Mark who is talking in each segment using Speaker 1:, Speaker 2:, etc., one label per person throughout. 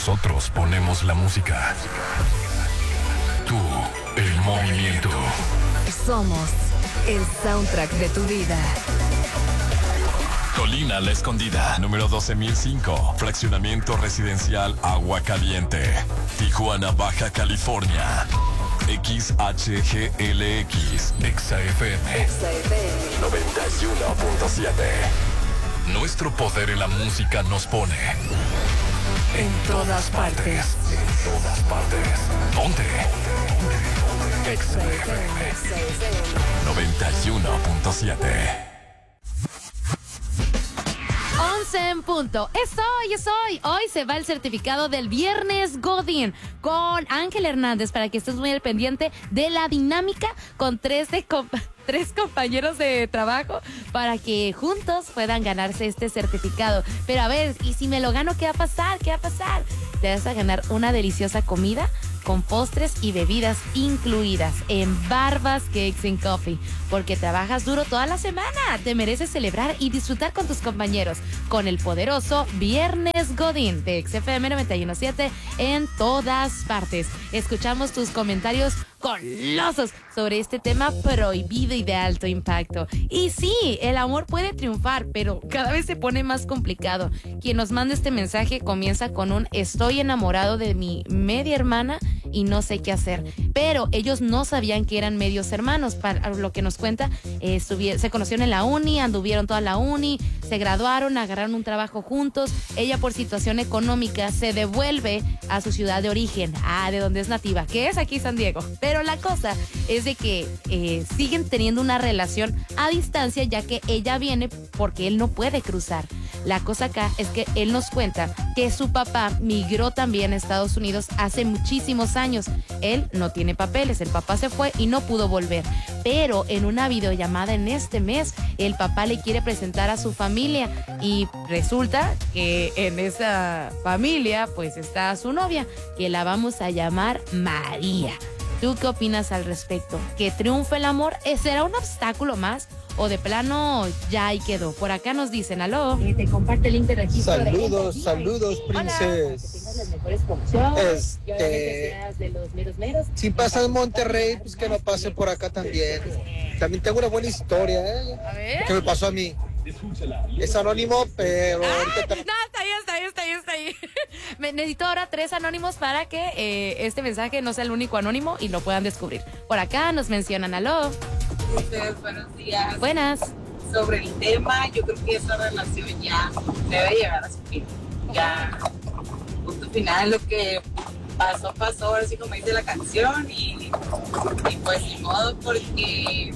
Speaker 1: Nosotros ponemos la música. Tú, el movimiento.
Speaker 2: Somos el soundtrack de tu vida.
Speaker 1: Colina La Escondida, número 12005, fraccionamiento residencial Agua Caliente, Tijuana, Baja California. XHGLX, XFM 91.7. Nuestro poder en la música nos pone en todas partes. En todas partes. Ponte. XFM 91.7.
Speaker 3: 11 en punto. Es hoy. Hoy se va el certificado del Viernes Godín con Ángel Hernández para que estés muy al pendiente de la dinámica con tres compañeros de trabajo para que juntos puedan ganarse este certificado. Pero a ver, ¿y si me lo gano, qué va a pasar? ¿Qué va a pasar? Te vas a ganar una deliciosa comida con postres y bebidas incluidas en Barbas Cakes and Coffee, porque trabajas duro toda la semana. Te mereces celebrar y disfrutar con tus compañeros con el poderoso Viernes Godín de XFM 91.7 en todas partes. Escuchamos tus comentarios golosos sobre este tema prohibido y de alto impacto. Y sí, el amor puede triunfar, pero cada vez se pone más complicado. Quien nos manda este mensaje comienza con un: estoy enamorado de mi media hermana y no sé qué hacer. Pero ellos no sabían que eran medios hermanos. Para lo que nos cuenta, se conocieron en la uni, anduvieron toda la uni, se graduaron, agarraron un trabajo juntos. Ella, por situación económica, se devuelve a su ciudad de origen, de donde es nativa, que es aquí San Diego. Pero la cosa es de que siguen teniendo una relación a distancia, ya que ella viene porque él no puede cruzar. La cosa acá es que él nos cuenta que su papá migró también a Estados Unidos hace muchísimos años. Él no tiene papeles, el papá se fue y no pudo volver. Pero en una videollamada en este mes, el papá le quiere presentar a su familia y resulta que en esa familia pues está su novia, que la vamos a llamar María. ¿Tú qué opinas al respecto? ¿Que triunfe el amor? ¿Será un obstáculo más? ¿O de plano ya ahí quedó? Por acá nos dicen, aló.
Speaker 4: Te comparte el link de registro.
Speaker 5: Saludos, princes.
Speaker 4: Las mejores promociones. Y obviamente seas de los meros.
Speaker 5: Si pasa en Monterrey, pues que no pase por acá también. También tengo una buena historia,
Speaker 3: A ver.
Speaker 5: que me pasó a mí. Es anónimo, pero ahorita
Speaker 3: No, está ahí. Necesito ahora 3 anónimos para que este mensaje no sea el único anónimo y lo puedan descubrir. Por acá nos mencionan, aló.
Speaker 6: Ustedes, buenos días.
Speaker 3: Buenas.
Speaker 6: Sobre el tema, yo creo que esa relación ya debe llegar a su fin. Ya, punto final, lo que pasó, ahora sí como dice la canción, y pues ni modo, porque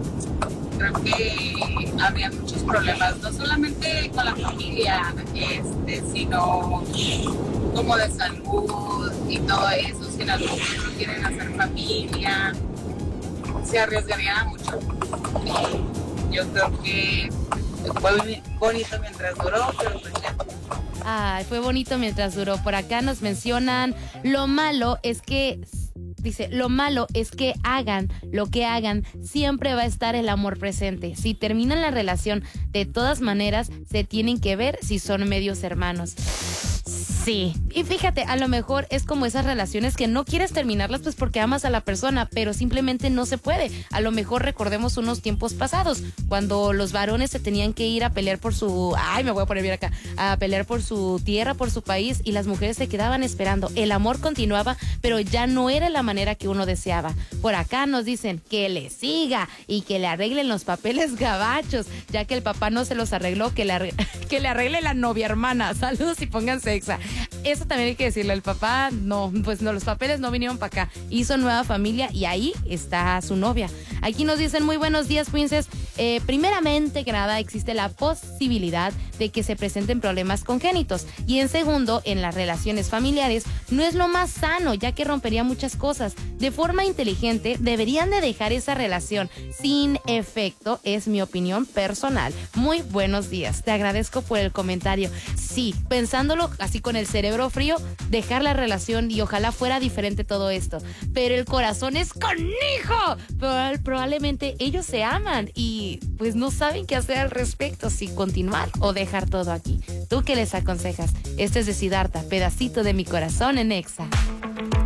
Speaker 6: creo que había muchos problemas, no solamente con la familia, sino como de salud y todo eso. Si en algún momento quieren hacer familia, se arriesgaría mucho. Yo creo que fue bonito mientras duró, pero pues ya.
Speaker 3: Ay, fue bonito mientras duró. Por acá nos mencionan, lo malo es que hagan lo que hagan, siempre va a estar el amor presente. Si terminan la relación, de todas maneras, se tienen que ver si son medios hermanos. Sí, y fíjate, a lo mejor es como esas relaciones que no quieres terminarlas pues porque amas a la persona, pero simplemente no se puede. A lo mejor recordemos unos tiempos pasados, cuando los varones se tenían que ir a pelear por su... Ay, me voy a poner bien acá. A pelear por su tierra, por su país, y las mujeres se quedaban esperando. El amor continuaba, pero ya no era la manera que uno deseaba. Por acá nos dicen que le siga y que le arreglen los papeles gabachos, ya que el papá no se los arregló, que le arregle la novia hermana. Saludos y pónganse exa. Eso también hay que decirle, el papá no, pues no, los papeles no vinieron para acá, hizo nueva familia y ahí está su novia. Aquí nos dicen, muy buenos días, Princes. Primeramente que nada, existe la posibilidad de que se presenten problemas congénitos, y en segundo, en las relaciones familiares no es lo más sano, ya que rompería muchas cosas. De forma inteligente deberían de dejar esa relación sin efecto, es mi opinión personal. Muy buenos días, te agradezco por el comentario. Sí, pensándolo así con el cerebro frío, dejar la relación y ojalá fuera diferente todo esto, pero el corazón es canijo. Probablemente ellos se aman y pues no saben qué hacer al respecto, si continuar o dejar todo aquí. ¿Tú qué les aconsejas? Este es de Siddhartha, Pedacito de mi corazón en Exa.